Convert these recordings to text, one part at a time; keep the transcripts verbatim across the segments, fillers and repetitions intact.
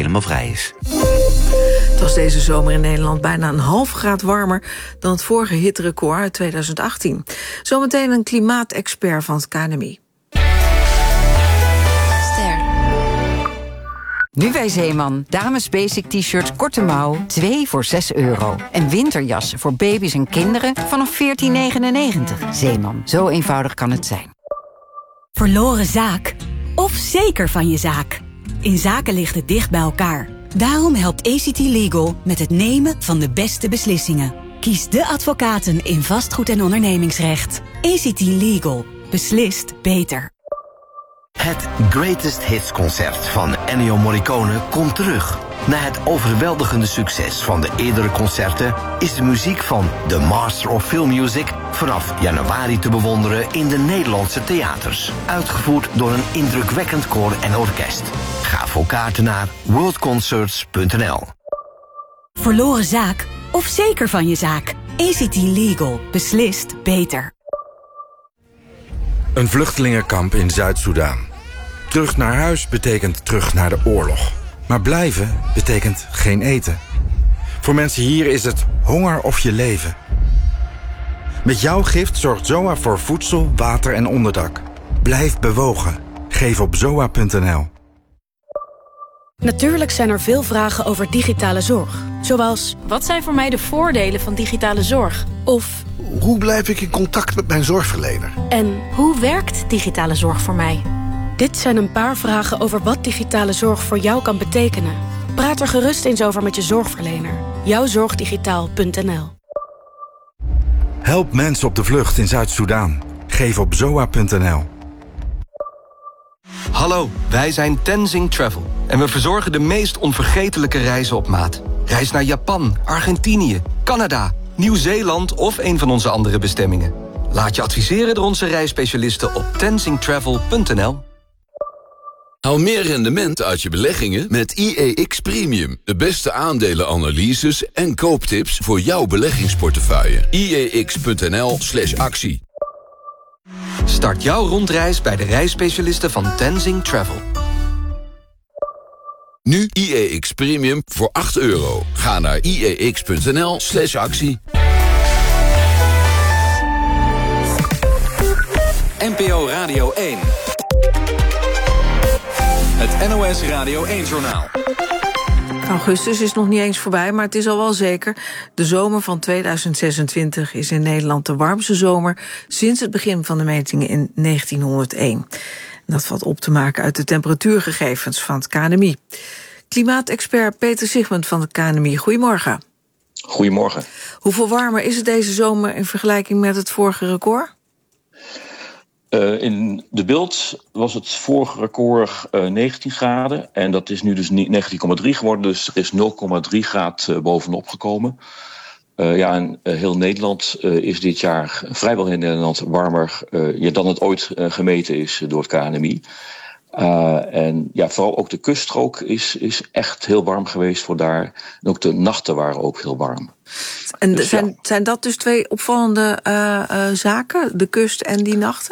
helemaal vrij is. Het was deze zomer in Nederland bijna een half graad warmer dan het vorige hitterecord uit tweeduizend achttien. Zometeen een klimaatexpert van het K N M I. Nu bij Zeeman. Dames basic t-shirts korte mouw, twee voor zes euro. En winterjassen voor baby's en kinderen vanaf veertien negenennegentig. Zeeman, zo eenvoudig kan het zijn. Verloren zaak of zeker van je zaak? In zaken ligt het dicht bij elkaar. Daarom helpt A C T Legal met het nemen van de beste beslissingen. Kies de advocaten in vastgoed- en ondernemingsrecht. A C T Legal. Beslist beter. Het Greatest Hits concert van Ennio Morricone komt terug. Na het overweldigende succes van de eerdere concerten is de muziek van The Master of Film Music vanaf januari te bewonderen in de Nederlandse theaters. Uitgevoerd door een indrukwekkend koor en orkest. Ga voor kaarten naar worldconcerts punt n l. Verloren zaak of zeker van je zaak? A C T Legal. Beslist beter. Een vluchtelingenkamp in Zuid-Soedan. Terug naar huis betekent terug naar de oorlog. Maar blijven betekent geen eten. Voor mensen hier is het honger of je leven. Met jouw gift zorgt Z O A voor voedsel, water en onderdak. Blijf bewogen. Geef op zoa punt n l. Natuurlijk zijn er veel vragen over digitale zorg. Zoals, wat zijn voor mij de voordelen van digitale zorg? Of, hoe blijf ik in contact met mijn zorgverlener? En hoe werkt digitale zorg voor mij? Dit zijn een paar vragen over wat digitale zorg voor jou kan betekenen. Praat er gerust eens over met je zorgverlener. jouw zorg digitaal punt n l. Help mensen op de vlucht in Zuid-Soedan. Geef op zoa punt n l. Hallo, wij zijn Tenzing Travel. En we verzorgen de meest onvergetelijke reizen op maat. Reis naar Japan, Argentinië, Canada, Nieuw-Zeeland of een van onze andere bestemmingen. Laat je adviseren door onze reisspecialisten op tenzing travel punt n l. Haal meer rendement uit je beleggingen met I E X Premium. De beste aandelenanalyses en kooptips voor jouw beleggingsportefeuille. I E X punt n l slash actie. Start jouw rondreis bij de reisspecialisten van Tenzing Travel. Nu I E X Premium voor acht euro. Ga naar I E X punt n l slash actie. N P O Radio één. Het N O S Radio één-journaal. Augustus is nog niet eens voorbij, maar het is al wel zeker. De zomer van tweeduizend zesentwintig is in Nederland de warmste zomer sinds het begin van de metingen in negentienhonderdéén. Dat valt op te maken uit de temperatuurgegevens van het K N M I. Klimaatexpert Peter Zigmund van het K N M I, goedemorgen. Goedemorgen. Hoeveel warmer is het deze zomer in vergelijking met het vorige record? Uh, in de beeld was het vorige record uh, negentien graden. En dat is nu dus negentien komma drie geworden. Dus er is nul komma drie graad uh, bovenop gekomen. Uh, ja, en uh, heel Nederland uh, is dit jaar, vrijwel heel Nederland, warmer uh, ja, dan het ooit uh, gemeten is door het K N M I. Uh, en ja, vooral ook de kuststrook is, is echt heel warm geweest voor daar. En ook de nachten waren ook heel warm. En dus, zijn, ja. zijn dat dus twee opvallende uh, uh, zaken, de kust en die nachten?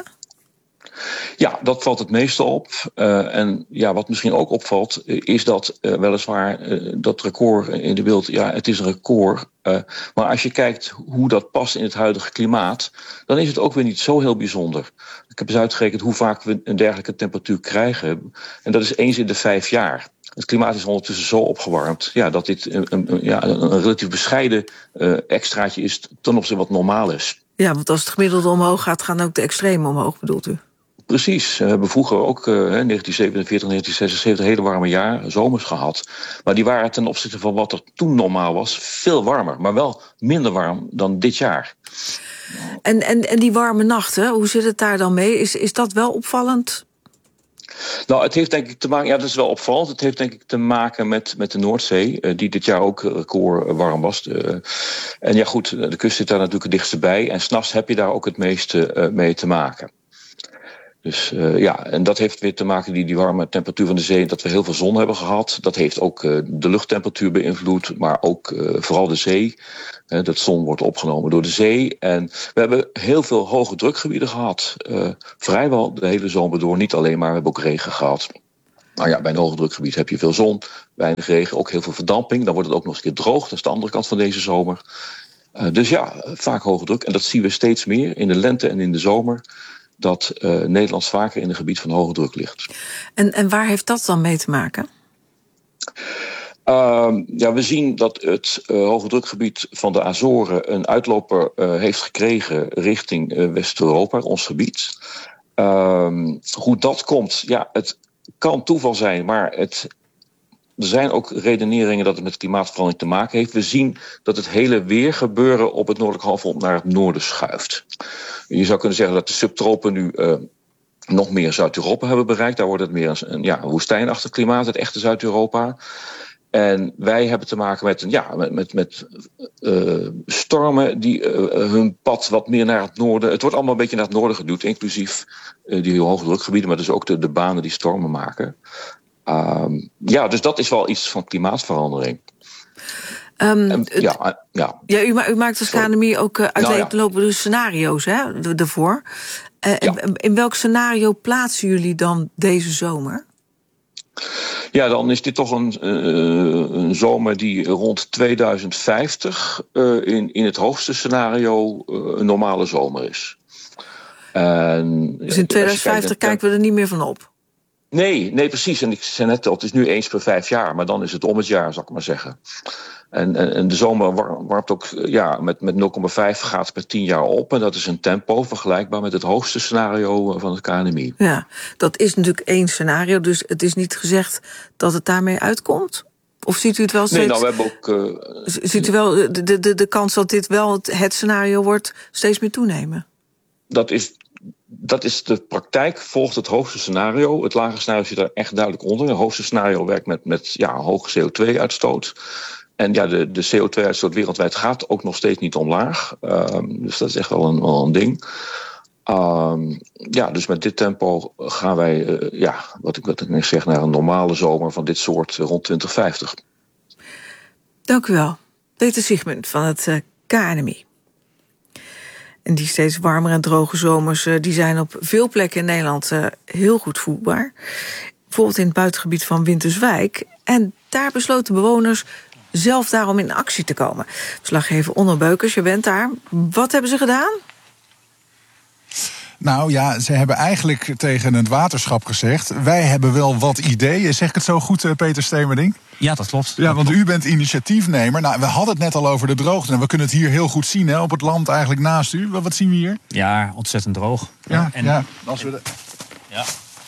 Ja, dat valt het meeste op. Uh, en ja, wat misschien ook opvalt, uh, is dat uh, weliswaar uh, dat record in de beeld, ja, het is een record. Uh, maar als je kijkt hoe dat past in het huidige klimaat, dan is het ook weer niet zo heel bijzonder. Ik heb eens uitgerekend hoe vaak we een dergelijke temperatuur krijgen. En dat is eens in de vijf jaar. Het klimaat is ondertussen zo opgewarmd, ja, dat dit een, een, ja, een relatief bescheiden uh, extraatje is ten opzichte van wat normaal is. Ja, want als het gemiddelde omhoog gaat, gaan ook de extremen omhoog, bedoelt u? Precies. We hebben vroeger ook uh, negentien zevenenveertig, negentien zesenzeventig hele warme jaar, zomers gehad. Maar die waren ten opzichte van wat er toen normaal was veel warmer. Maar wel minder warm dan dit jaar. En, en, en die warme nachten, hoe zit het daar dan mee? Is, is dat wel opvallend? Nou, het heeft denk ik te maken, ja, dat is wel opvallend. Het heeft denk ik te maken met, met de Noordzee, uh, die dit jaar ook record warm was. Uh, en ja goed, de kust zit daar natuurlijk het dichtst bij. En 's nachts heb je daar ook het meeste uh, mee te maken. Dus uh, ja, en dat heeft weer te maken, die, die warme temperatuur van de zee, dat we heel veel zon hebben gehad. Dat heeft ook uh, de luchttemperatuur beïnvloed, maar ook uh, vooral de zee. Uh, dat zon wordt opgenomen door de zee. En we hebben heel veel hoge drukgebieden gehad. Uh, vrijwel de hele zomer door, niet alleen maar, we hebben ook regen gehad. Nou ja, bij een hoogdrukgebied heb je veel zon, weinig regen, ook heel veel verdamping. Dan wordt het ook nog eens een keer droog, dat is de andere kant van deze zomer. Uh, dus ja, vaak hoge druk. En dat zien we steeds meer in de lente en in de zomer, dat uh, Nederland vaker in een gebied van hoge druk ligt. En, en waar heeft dat dan mee te maken? Uh, ja, we zien dat het uh, hoge drukgebied van de Azoren een uitloper uh, heeft gekregen richting uh, West-Europa, ons gebied. Uh, hoe dat komt, ja, het kan toeval zijn, maar het, er zijn ook redeneringen dat het met klimaatverandering te maken heeft. We zien dat het hele weergebeuren op het noordelijk halfrond naar het noorden schuift. Je zou kunnen zeggen dat de subtropen nu uh, nog meer Zuid-Europa hebben bereikt. Daar wordt het meer een, ja, een woestijnachtig klimaat, het echte Zuid-Europa. En wij hebben te maken met, ja, met, met, met uh, stormen die uh, hun pad wat meer naar het noorden. Het wordt allemaal een beetje naar het noorden geduwd, inclusief uh, die hoge drukgebieden, maar dus ook de, de banen die stormen maken. Um, ja, dus dat is wel iets van klimaatverandering. Um, en, het, ja, ja. ja, u, ma- u maakt als K N M I ook uh, uiteenlopende nou, ja. scenario's hè, ervoor. Uh, ja. in, in welk scenario plaatsen jullie dan deze zomer? Ja, dan is dit toch een, uh, een zomer die rond tweeduizend vijftig uh, in, in het hoogste scenario uh, een normale zomer is. En, dus in tweeduizend vijftig kijken, kijken we er niet meer van op? Nee, nee, precies. En ik zei net al, het is nu eens per vijf jaar, maar dan is het om het jaar, zal ik maar zeggen. En, en, en de zomer warmt ook ja, met, met nul komma vijf graden per tien jaar op. En dat is een tempo vergelijkbaar met het hoogste scenario van het K N M I. Ja, dat is natuurlijk één scenario, dus het is niet gezegd dat het daarmee uitkomt? Of ziet u het wel steeds... Nee, nou, we hebben ook... Uh, ziet u wel de, de, de kans dat dit wel het, het scenario wordt steeds meer toenemen? Dat is... Dat is de praktijk, volgt het hoogste scenario. Het lage scenario zit er echt duidelijk onder. Het hoogste scenario werkt met, met ja, hoge C O twee uitstoot. En ja, de, de C O twee uitstoot wereldwijd gaat ook nog steeds niet omlaag. Um, dus dat is echt wel een, wel een ding. Um, ja, dus met dit tempo gaan wij, uh, ja, wat ik, wat ik net zeg, naar een normale zomer van dit soort uh, rond twintig vijftig. Dank u wel. Peter Sigmund van het uh, K N M I. En die steeds warmere en droge zomers die zijn op veel plekken in Nederland uh, heel goed voelbaar. Bijvoorbeeld in het buitengebied van Winterswijk. En daar besloten bewoners zelf daarom in actie te komen. Verslaggever Onno Beukers, je bent daar. Wat hebben ze gedaan? Nou ja, ze hebben eigenlijk tegen het waterschap gezegd... wij hebben wel wat ideeën. Zeg ik het zo goed, Peter Stemerding? Ja, dat klopt. Ja, want u bent initiatiefnemer. Nou, we hadden het net al over de droogte. En we kunnen het hier heel goed zien, hè, op het land eigenlijk naast u. Wat zien we hier? Ja, ontzettend droog. Ja, en, ja. Als we de... ja.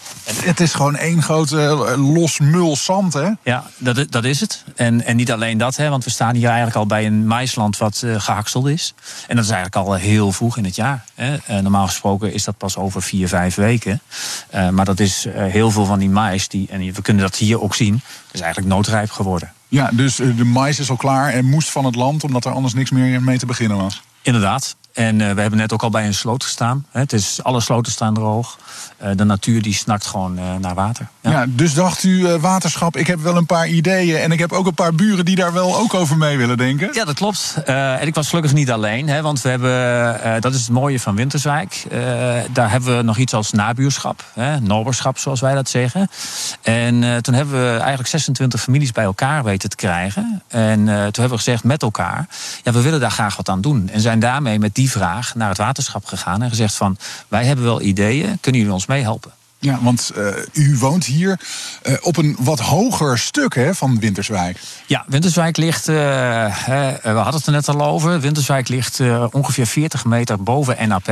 Het is gewoon één grote los mul zand, hè? Ja, dat, dat is het. En, en niet alleen dat, hè, want we staan hier eigenlijk al bij een maisland wat uh, gehakseld is. En dat is eigenlijk al heel vroeg in het jaar. Hè. Uh, normaal gesproken is dat pas over vier, vijf weken. Uh, maar dat is uh, heel veel van die mais, die, en we kunnen dat hier ook zien, is eigenlijk noodrijp geworden. Ja, dus uh, de mais is al klaar en moest van het land, omdat er anders niks meer mee te beginnen was. Inderdaad. En uh, we hebben net ook al bij een sloot gestaan. Hè. Het is, alle sloten staan droog. Uh, de natuur die snakt gewoon uh, naar water. Ja. Ja, dus dacht u, uh, waterschap, ik heb wel een paar ideeën... en ik heb ook een paar buren die daar wel ook over mee willen denken. Ja, dat klopt. Uh, en ik was gelukkig niet alleen. Hè, want we hebben, uh, dat is het mooie van Winterswijk. Uh, daar hebben we nog iets als nabuurschap. Hè, noberschap, zoals wij dat zeggen. En uh, toen hebben we eigenlijk zesentwintig families bij elkaar weten te krijgen. En uh, toen hebben we gezegd met elkaar... ja, we willen daar graag wat aan doen. En zijn daarmee met die vraag naar het waterschap gegaan en gezegd van, wij hebben wel ideeën, kunnen jullie ons meehelpen? Ja, want uh, u woont hier uh, op een wat hoger stuk, hè, van Winterswijk. Ja, Winterswijk ligt, uh, uh, we hadden het er net al over, Winterswijk ligt uh, ongeveer veertig meter boven N A P.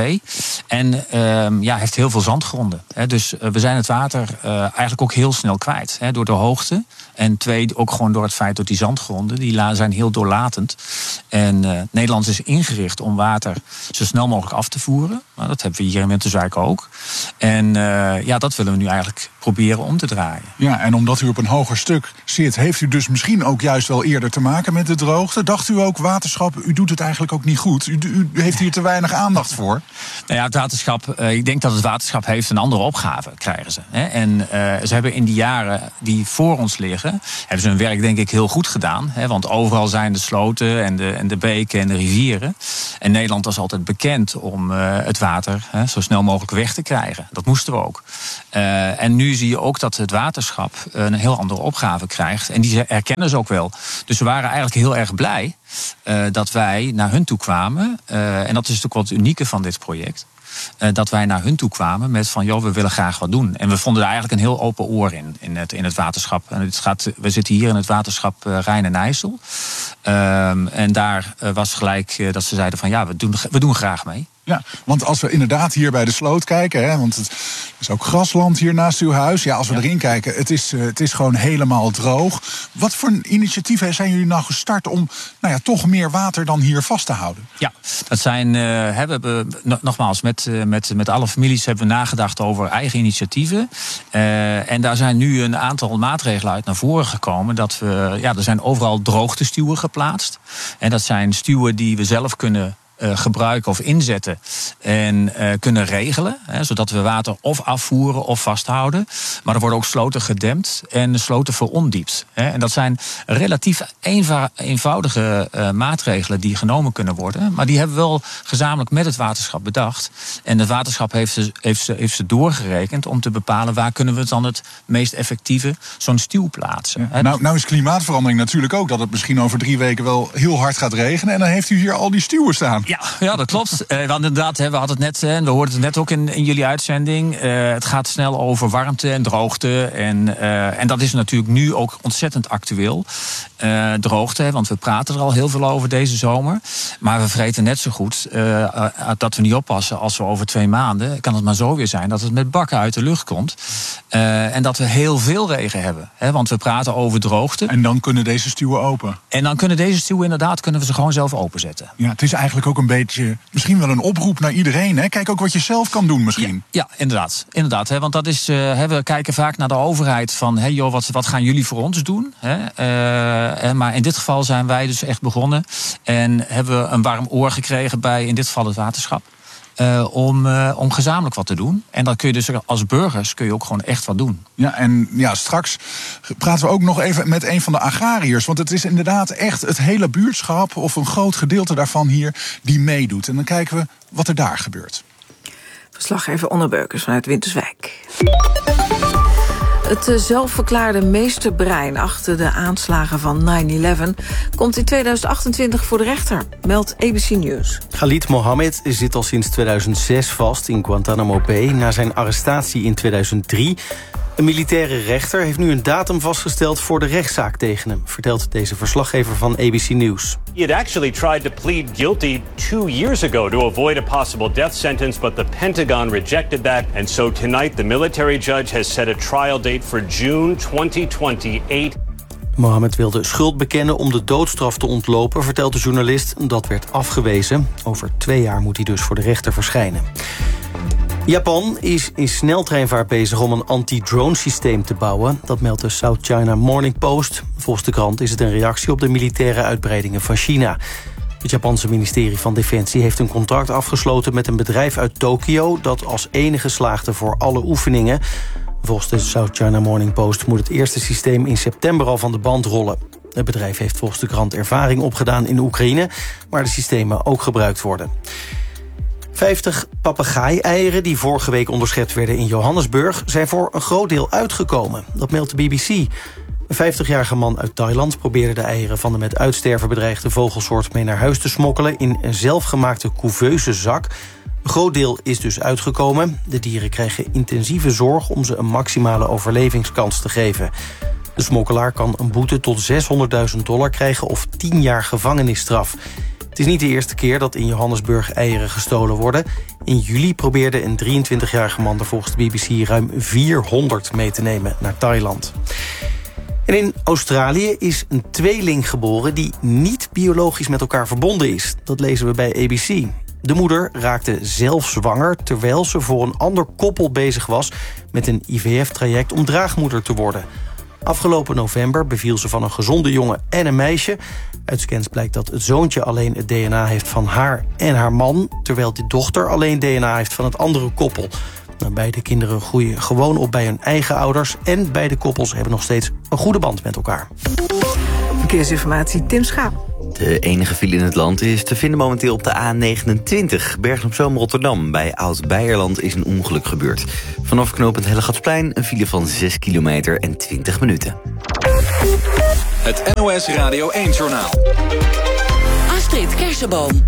En uh, ja, heeft heel veel zandgronden. Hè, dus uh, we zijn het water uh, eigenlijk ook heel snel kwijt, hè, door de hoogte. En twee, ook gewoon door het feit dat die zandgronden, die zijn heel doorlatend. En uh, Nederland is ingericht om water zo snel mogelijk af te voeren. Nou, dat hebben we hier in Winterswijk ook. En uh, ja, dat willen we nu eigenlijk proberen om te draaien. Ja, en omdat u op een hoger stuk zit, heeft u dus misschien ook juist wel eerder te maken met de droogte. Dacht u ook, waterschap, u doet het eigenlijk ook niet goed. U, u heeft hier te weinig aandacht voor. Nou ja, het waterschap, uh, ik denk dat het waterschap heeft een andere opgave, krijgen ze. Hè? En uh, ze hebben in die jaren die voor ons liggen, hebben ze hun werk denk ik heel goed gedaan. Hè? Want overal zijn de sloten en de, en de beken en de rivieren. En Nederland was altijd bekend om uh, het water hè, zo snel mogelijk weg te krijgen. Dat moesten we ook. Uh, en nu nu zie je ook dat het waterschap een heel andere opgave krijgt. En die erkennen ze ook wel. Dus we waren eigenlijk heel erg blij uh, dat wij naar hun toe kwamen. Uh, en dat is natuurlijk wat het unieke van dit project. Uh, dat wij naar hun toe kwamen met van, joh, we willen graag wat doen. En we vonden er eigenlijk een heel open oor in, in het, in het waterschap. En het gaat, we zitten hier in het waterschap uh, Rijn en IJssel. Um, en daar uh, was gelijk uh, dat ze zeiden van, ja, we doen, we doen graag mee. Ja, want als we inderdaad hier bij de sloot kijken, hè, want het is ook grasland hier naast uw huis. Ja, als we ja. erin kijken, het is, uh, het is gewoon helemaal droog. Wat voor initiatieven zijn jullie nou gestart om nou ja, toch meer water dan hier vast te houden? Ja, dat zijn, uh, we hebben, nogmaals, met, uh, met, met alle families hebben we nagedacht over eigen initiatieven. Uh, en daar zijn nu een aantal maatregelen uit naar voren gekomen. Dat we, ja, er zijn overal droogtestuwen geplaatst. En dat zijn stuwen die we zelf kunnen Uh, gebruiken of inzetten en uh, kunnen regelen. Hè, zodat we water of afvoeren of vasthouden. Maar er worden ook sloten gedempt en sloten verondiept. Hè, en dat zijn relatief eenva- eenvoudige uh, maatregelen die genomen kunnen worden. Maar die hebben we wel gezamenlijk met het waterschap bedacht. En het waterschap heeft ze, heeft ze, heeft ze doorgerekend om te bepalen waar kunnen we dan het meest effectieve zo'n stuw plaatsen. Ja, hè. Nou, nou is klimaatverandering natuurlijk ook dat het misschien over drie weken wel heel hard gaat regenen. En dan heeft u hier al die stuwen staan. Ja, ja, dat klopt. Uh, want inderdaad, hè, we hadden het net, en we hoorden het net ook in, in jullie uitzending. Uh, het gaat snel over warmte en droogte. En, uh, en dat is natuurlijk nu ook ontzettend actueel. Uh, droogte, hè, want we praten er al heel veel over deze zomer. Maar we vergeten net zo goed uh, uh, dat we niet oppassen als we over twee maanden, kan het maar zo weer zijn dat het met bakken uit de lucht komt. Uh, en dat we heel veel regen hebben. Hè, want we praten over droogte. En dan kunnen deze stuwen open. En dan kunnen deze stuwen inderdaad, kunnen we ze gewoon zelf openzetten. Ja, het is eigenlijk ook een beetje, misschien wel een oproep naar iedereen. Hè? Kijk ook wat je zelf kan doen misschien. Ja, ja inderdaad. inderdaad hè? Want dat is, uh, hè, we kijken vaak naar de overheid van, hey, joh, wat, wat gaan jullie voor ons doen? Hè? Uh, maar in dit geval zijn wij dus echt begonnen en hebben we een warm oor gekregen bij, in dit geval het waterschap. Uh, om, uh, om gezamenlijk wat te doen. En dan kun je dus als burgers kun je ook gewoon echt wat doen. Ja, en ja, straks praten we ook nog even met een van de agrariërs. Want het is inderdaad echt het hele buurtschap, of een groot gedeelte daarvan hier, die meedoet. En dan kijken we wat er daar gebeurt. Verslaggever Onno Beukers vanuit Winterswijk. Het zelfverklaarde meesterbrein achter de aanslagen van nine eleven... komt in tweeduizend achtentwintig voor de rechter, meldt A B C News. Khalid Mohammed zit al sinds tweeduizend zes vast in Guantanamo Bay na zijn arrestatie in tweeduizend drie. Een militaire rechter heeft nu een datum vastgesteld voor de rechtszaak tegen hem, vertelt deze verslaggever van A B C News. He had actually tried to plead guilty two years ago to avoid a possible death sentence, but the Pentagon rejected that. And so tonight the military judge has set a trial date for June twenty twenty-eight. Mohammed wilde schuld bekennen om de doodstraf te ontlopen, vertelt de journalist. Dat werd afgewezen. Over twee jaar moet hij dus voor de rechter verschijnen. Japan is in sneltreinvaart bezig om een anti-drone-systeem te bouwen. Dat meldt de South China Morning Post. Volgens de krant is het een reactie op de militaire uitbreidingen van China. Het Japanse ministerie van Defensie heeft een contract afgesloten met een bedrijf uit Tokio dat als enige slaagde voor alle oefeningen. Volgens de South China Morning Post moet het eerste systeem in september al van de band rollen. Het bedrijf heeft volgens de krant ervaring opgedaan in Oekraïne, waar de systemen ook gebruikt worden. vijftig papegaai-eieren die vorige week onderschept werden in Johannesburg zijn voor een groot deel uitgekomen. Dat meldt de B B C. Een vijftigjarige man uit Thailand probeerde de eieren van de met uitsterven bedreigde vogelsoort mee naar huis te smokkelen in een zelfgemaakte couveuse zak. Een groot deel is dus uitgekomen. De dieren krijgen intensieve zorg om ze een maximale overlevingskans te geven. De smokkelaar kan een boete tot zeshonderdduizend dollar krijgen of tien jaar gevangenisstraf. Het is niet de eerste keer dat in Johannesburg eieren gestolen worden. In juli probeerde een drieëntwintigjarige man er volgens de B B C ruim vierhonderd mee te nemen naar Thailand. En in Australië is een tweeling geboren die niet biologisch met elkaar verbonden is. Dat lezen we bij A B C. De moeder raakte zelf zwanger terwijl ze voor een ander koppel bezig was met een I V F-traject om draagmoeder te worden. Afgelopen november beviel ze van een gezonde jongen en een meisje. Uit scans blijkt dat het zoontje alleen het D N A heeft van haar en haar man, terwijl de dochter alleen D N A heeft van het andere koppel. Nou, beide kinderen groeien gewoon op bij hun eigen ouders en beide koppels hebben nog steeds een goede band met elkaar. Verkeersinformatie, Tim Schaap. De enige file in het land is te vinden momenteel op de A negenentwintig. Bergen-op-Zoom-Rotterdam. Bij Oud-Beijerland is een ongeluk gebeurd. Vanaf knooppunt Hellegatsplein een file van zes kilometer en twintig minuten. Het N O S Radio één-journaal. Astrid Kersenboom.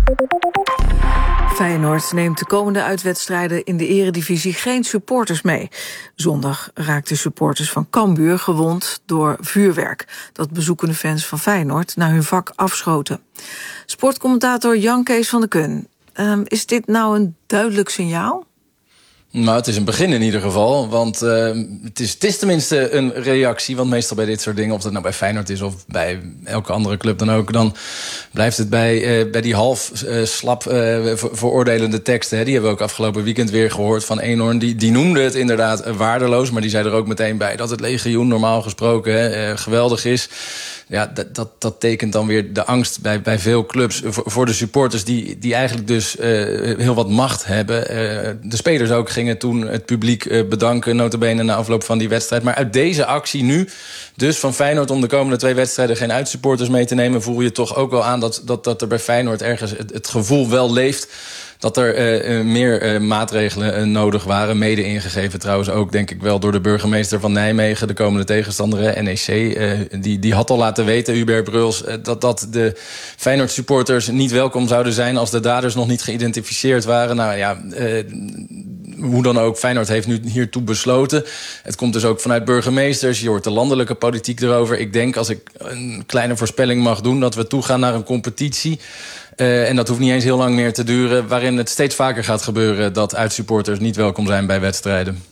Feyenoord neemt de komende uitwedstrijden in de eredivisie geen supporters mee. Zondag raakten supporters van Cambuur gewond door vuurwerk dat bezoekende fans van Feyenoord naar hun vak afschoten. Sportcommentator Jan Kees van der Kun. Um, is dit nou een duidelijk signaal? Nou, het is een begin in ieder geval. Want uh, het, is, het is tenminste een reactie. Want meestal bij dit soort dingen, of dat nou bij Feyenoord is of bij elke andere club dan ook, dan blijft het bij, uh, bij die half uh, slap uh, ver, veroordelende teksten. Hè. Die hebben we ook afgelopen weekend weer gehoord van Eenhoorn. Die, die noemde het inderdaad waardeloos. Maar die zei er ook meteen bij dat het legioen normaal gesproken hè, uh, geweldig is. Ja, dat, dat, dat tekent dan weer de angst bij, bij veel clubs voor, voor de supporters die, die eigenlijk dus uh, heel wat macht hebben. Uh, de spelers ook gingen toen het publiek uh, bedanken, nota bene na afloop van die wedstrijd. Maar uit deze actie nu, dus van Feyenoord om de komende twee wedstrijden geen uitsupporters mee te nemen, voel je toch ook wel aan dat, dat, dat er bij Feyenoord ergens het, het gevoel wel leeft dat er uh, meer uh, maatregelen uh, nodig waren. Mede ingegeven trouwens ook, denk ik wel, door de burgemeester van Nijmegen, de komende tegenstander, N E C. Uh, die, die had al laten weten, Hubert Bruls, uh, dat, dat de Feyenoord-supporters niet welkom zouden zijn als de daders nog niet geïdentificeerd waren. Nou ja, uh, hoe dan ook, Feyenoord heeft nu hiertoe besloten. Het komt dus ook vanuit burgemeesters. Je hoort de landelijke politiek erover. Ik denk, als ik een kleine voorspelling mag doen, dat we toegaan naar een competitie. Uh, en dat hoeft niet eens heel lang meer te duren, waarin het steeds vaker gaat gebeuren dat uitsupporters niet welkom zijn bij wedstrijden.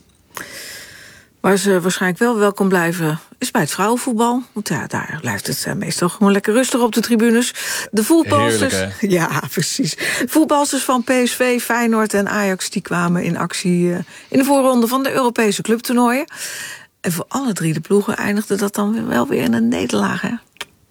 Waar ze waarschijnlijk wel welkom blijven is bij het vrouwenvoetbal. Want ja, daar blijft het uh, meestal gewoon lekker rustig op de tribunes. De voetbalsters, ja, precies. De voetbalsters van P S V, Feyenoord en Ajax die kwamen in actie uh, in de voorronde van de Europese clubtoernooien. En voor alle drie de ploegen eindigde dat dan wel weer in een nederlaag, hè?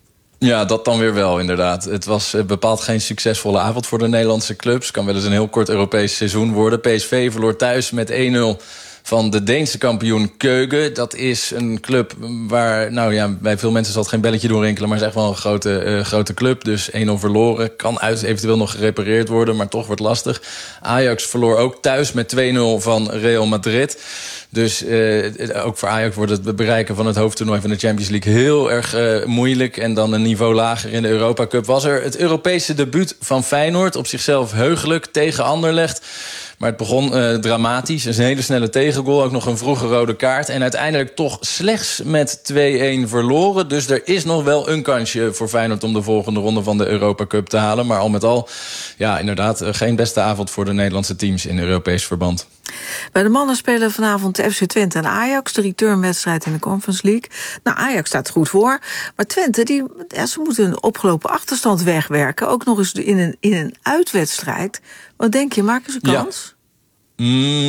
Ja, dat dan weer wel, inderdaad. Het was bepaald geen succesvolle avond voor de Nederlandse clubs. Het kan wel eens een heel kort Europees seizoen worden. P S V verloor thuis met één nul van de Deense kampioen Køge. Dat is een club waar, nou ja, bij veel mensen zal het geen belletje doorrinkelen, maar het is echt wel een grote, uh, grote club. Dus één nul verloren. Kan uit, eventueel nog gerepareerd worden, maar toch wordt lastig. Ajax verloor ook thuis met twee nul van Real Madrid. Dus uh, ook voor Ajax wordt het bereiken van het hoofdtoernooi van de Champions League heel erg uh, moeilijk. En dan een niveau lager in de Europa Cup was er het Europese debuut van Feyenoord. Op zichzelf heugelijk tegen Anderlecht. Maar het begon uh, dramatisch. Een hele snelle tegengoal, ook nog een vroege rode kaart. En uiteindelijk toch slechts met twee-één verloren. Dus er is nog wel een kansje voor Feyenoord om de volgende ronde van de Europa Cup te halen. Maar al met al, ja, inderdaad, geen beste avond voor de Nederlandse teams in Europees verband. Bij de mannen spelen vanavond de F C Twente en Ajax, de returnwedstrijd in de Conference League. Nou, Ajax staat goed voor, maar Twente, die, ja, ze moeten een opgelopen achterstand wegwerken. Ook nog eens in een, in een uitwedstrijd. Wat denk je, maken ze kans? Ja.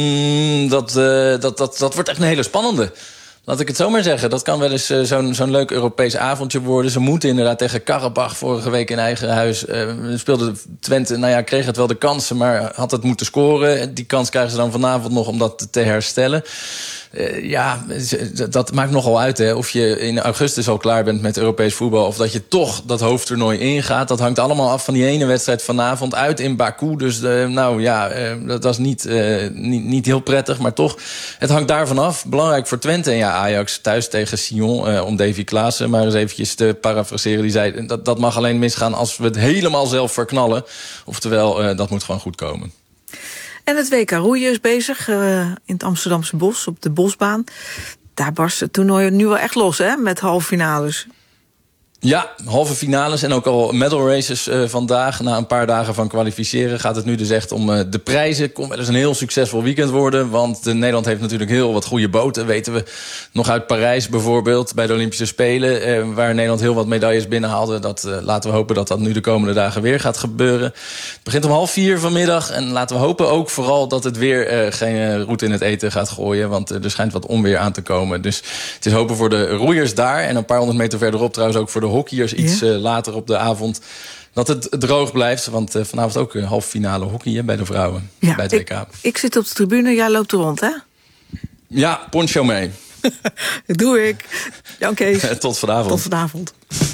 Mm, dat, uh, dat, dat, dat wordt echt een hele spannende. Laat ik het zo maar zeggen. Dat kan wel eens uh, zo'n, zo'n leuk Europees avondje worden. Ze moeten inderdaad tegen Karabach vorige week in eigen huis. Uh, speelde Twente, nou ja, kreeg het wel de kansen, maar had het moeten scoren. Die kans krijgen ze dan vanavond nog om dat te herstellen. Uh, ja, dat maakt nogal uit, hè. Of je in augustus al klaar bent met Europees voetbal, of dat je toch dat hoofdtoernooi ingaat. Dat hangt allemaal af van die ene wedstrijd vanavond uit in Baku. Dus uh, nou ja, uh, dat was niet, uh, niet, niet heel prettig, maar toch, het hangt daarvan af. Belangrijk voor Twente en ja, Ajax thuis tegen Sion, uh, om Davy Klaassen maar eens eventjes te parafraseren. Die zei, dat, dat mag alleen misgaan als we het helemaal zelf verknallen. Oftewel, uh, dat moet gewoon goed komen. En het W K roeien is bezig uh, in het Amsterdamse Bos, op de Bosbaan. Daar barst het toernooi nu wel echt los, hè, met halve finales. Ja, halve finales en ook al medal races uh, vandaag. Na een paar dagen van kwalificeren gaat het nu dus echt om uh, de prijzen. Kon wel eens een heel succesvol weekend worden, want de Nederland heeft natuurlijk heel wat goede boten. Weten we nog uit Parijs bijvoorbeeld, bij de Olympische Spelen, uh, waar Nederland heel wat medailles binnenhaalde. Dat uh, laten we hopen dat dat nu de komende dagen weer gaat gebeuren. Het begint om half vier vanmiddag en laten we hopen ook vooral dat het weer uh, geen uh, roet in het eten gaat gooien, want uh, er schijnt wat onweer aan te komen. Dus het is hopen voor de roeiers daar en een paar honderd meter verderop trouwens ook voor de hockeyers iets ja? uh, later op de avond, dat het droog blijft. Want uh, vanavond ook een halve finale hockey hè, bij de vrouwen, ja, bij het W K. Ik, ik zit op de tribune, jij loopt er rond, hè? Ja, poncho mee. Dat doe ik. Jan Kees. Tot vanavond. Tot vanavond.